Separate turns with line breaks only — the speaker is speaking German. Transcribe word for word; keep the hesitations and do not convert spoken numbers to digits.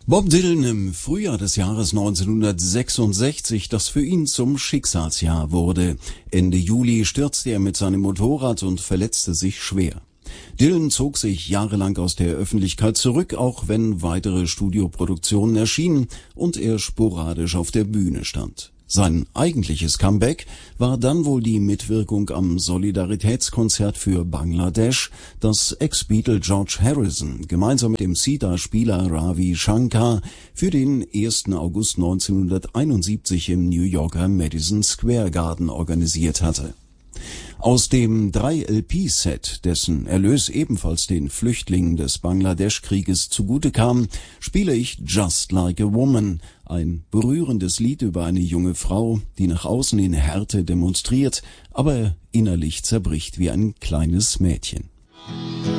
Bob Dylan im Frühjahr des Jahres neunzehnhundertsechsundsechzig, das für ihn zum Schicksalsjahr wurde. Ende Juli stürzte er mit seinem Motorrad und verletzte sich schwer. Dylan zog sich jahrelang aus der Öffentlichkeit zurück, auch wenn weitere Studioproduktionen erschienen und er sporadisch auf der Bühne stand. Sein eigentliches Comeback war dann wohl die Mitwirkung am Solidaritätskonzert für Bangladesch, das Ex-Beatle George Harrison gemeinsam mit dem Sitar-Spieler Ravi Shankar für den ersten August neunzehnhunderteinundsiebzig im New Yorker Madison Square Garden organisiert hatte. Aus dem drei L P-Set, dessen Erlös ebenfalls den Flüchtlingen des Bangladesch-Krieges zugute kam, spiele ich Just Like a Woman, ein berührendes Lied über eine junge Frau, die nach außen in Härte demonstriert, aber innerlich zerbricht wie ein kleines Mädchen.